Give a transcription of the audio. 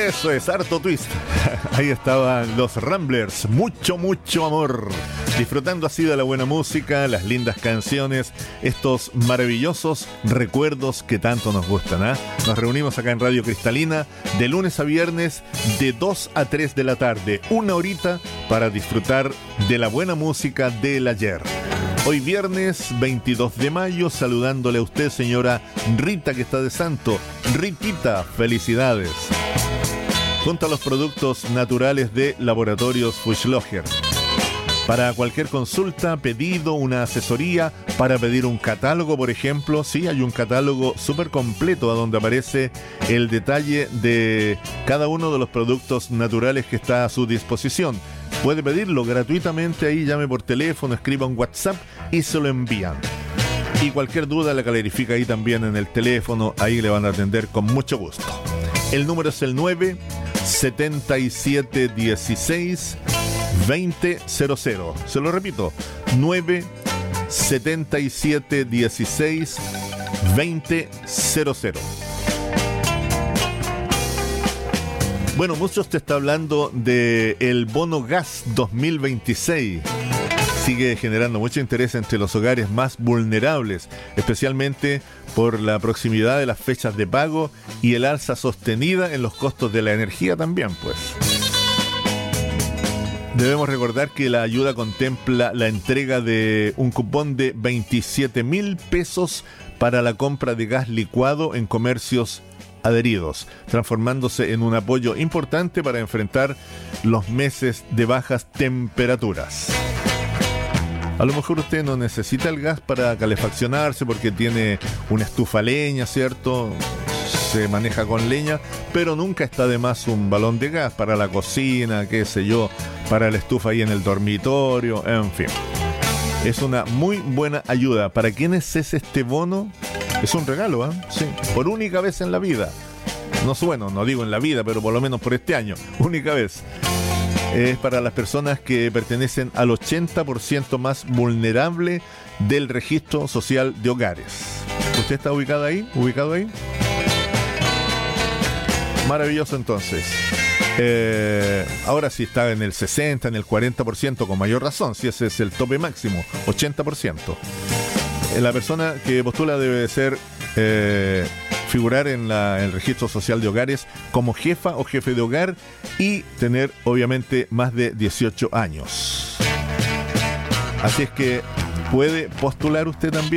Eso es, harto twist. Ahí estaban los Ramblers, mucho, mucho amor. Disfrutando así de la buena música, las lindas canciones, estos maravillosos recuerdos que tanto nos gustan, ¿eh? Nos reunimos acá en Radio Cristalina de lunes a viernes de 2 a 3 de la tarde, una horita para disfrutar de la buena música del ayer. Hoy viernes 22 de mayo, saludándole a usted, señora Rita, que está de santo. Ritita, felicidades. Junto a los productos naturales de Laboratorios Fuchsloger. Para cualquier consulta, pedido, una asesoría, para pedir un catálogo, por ejemplo, sí, hay un catálogo súper completo a donde aparece el detalle de cada uno de los productos naturales que está a su disposición. Puede pedirlo gratuitamente ahí, llame por teléfono, escriba un WhatsApp y se lo envían. Y cualquier duda la clarifica ahí también en el teléfono, ahí le van a atender con mucho gusto. El número es el 97716 2000. Se lo repito, 97716 2000. Bueno, muchos te está hablando de el bono gas 2026. Sigue generando mucho interés entre los hogares más vulnerables, especialmente por la proximidad de las fechas de pago y el alza sostenida en los costos de la energía también, pues. Debemos recordar que la ayuda contempla la entrega de un cupón de 27.000 pesos para la compra de gas licuado en comercios adheridos, transformándose en un apoyo importante para enfrentar los meses de bajas temperaturas. A lo mejor usted no necesita el gas para calefaccionarse porque tiene una estufa a leña, ¿cierto? Se maneja con leña, pero nunca está de más un balón de gas para la cocina, qué sé yo, para la estufa ahí en el dormitorio, en fin. Es una muy buena ayuda. ¿Para quiénes es este bono? Es un regalo, ¿eh? Sí, por única vez en la vida. No digo en la vida, pero por lo menos por este año, única vez. Es para las personas que pertenecen al 80% más vulnerable del registro social de hogares. ¿Usted está ubicado ahí? Maravilloso, entonces. Ahora sí está en el 60, en el 40%, con mayor razón, si ese es el tope máximo, 80%. La persona que postula debe ser figurar en el registro social de hogares como jefa o jefe de hogar y tener obviamente más de 18 años. Así es que puede postular usted también.